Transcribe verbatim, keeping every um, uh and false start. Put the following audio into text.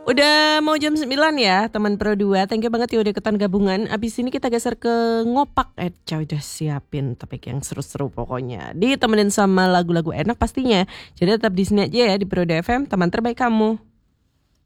Udah mau jam sembilan ya teman Pro dua. Thank you banget ya udah ikutan gabungan. Abis ini kita geser ke ngopak. Eh coy udah siapin topik yang seru-seru pokoknya. Ditemenin sama lagu-lagu enak pastinya. Jadi tetap di sini aja ya di Pro dua F M, teman terbaik kamu.